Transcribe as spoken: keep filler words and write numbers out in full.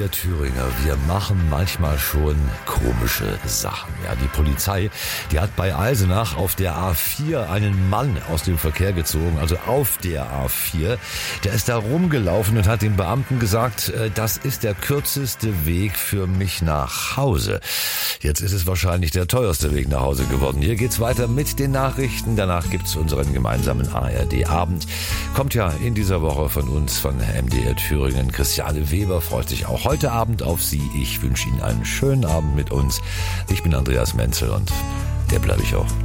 Wir Thüringer, wir machen manchmal schon komische Sachen. Ja, die Polizei, die hat bei Eisenach auf der A vier einen Mann aus dem Verkehr gezogen, also auf der A vier. Der ist da rumgelaufen und hat den Beamten gesagt, das ist der kürzeste Weg für mich nach Hause. Jetzt ist es wahrscheinlich der teuerste Weg nach Hause geworden. Hier geht's weiter mit den Nachrichten. Danach gibt's unseren gemeinsamen A R D-Abend. Kommt ja in dieser Woche von uns, von M D R Thüringen. Christiane Weber freut sich auch heute Abend auf Sie. Ich wünsche Ihnen einen schönen Abend mit uns. Ich bin Andreas Menzel und der bleibe ich auch.